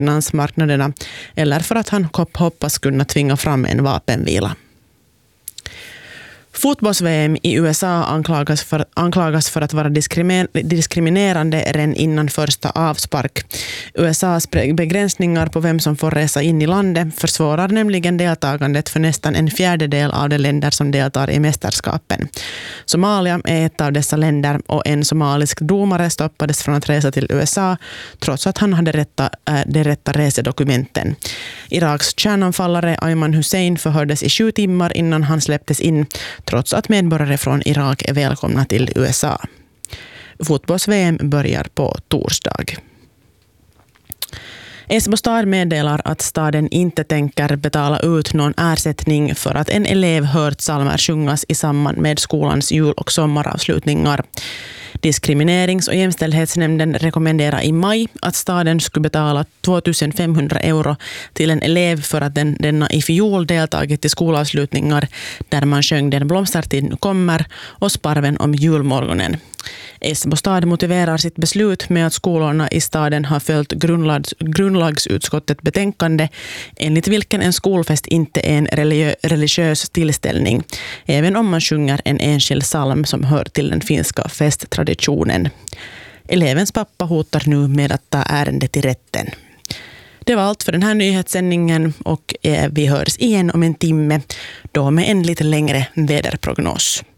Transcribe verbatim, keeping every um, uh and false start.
finansmarknaderna eller för att han hoppas kunna tvinga fram en vapenvila. Fotbolls-V M i U S A anklagas för, anklagas för att vara diskriminerande redan innan första avspark. U S A:s begränsningar på vem som får resa in i landet försvårar nämligen deltagandet för nästan en fjärdedel av de länder som deltar i mästerskapen. Somalia är ett av dessa länder och en somalisk domare stoppades från att resa till U S A trots att han hade rätta, äh, de rätta resedokumenten. Iraks kärnanfallare Ayman Hussein förhördes i sju timmar innan han släpptes in trots att medborgare från Irak är välkomna till U S A. Fotbolls-V M börjar på torsdag. Esbo stad meddelar att staden inte tänker betala ut någon ersättning för att en elev hört psalmer sjungas i samband med skolans jul- och sommaravslutningar. Diskriminerings- och jämställdhetsnämnden rekommenderar i maj att staden skulle betala tvåtusenfemhundra euro till en elev för att den, denna i fjol deltagit i skolavslutningar där man sjöng Den blomstertid kommer och Sparven om julmorgonen. Esbo stad motiverar sitt beslut med att skolorna i staden har följt grundlags, grundlagsutskottet betänkande enligt vilken en skolfest inte är en religiö, religiös tillställning, även om man sjunger en enskild psalm som hör till den finska festtraditionen. Elevens pappa hotar nu med att ta ärendet till rätten. Det var allt för den här nyhetssändningen och vi hörs igen om en timme, då med en lite längre väderprognos.